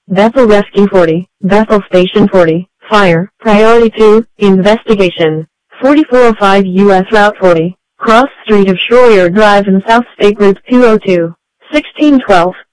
Bethel Rescue 40, Bethel Station 40, Fire, Priority 2, Investigation, 4405 U.S. Route 40, Cross Street of Schroyer Drive and South State Route 202, 1612.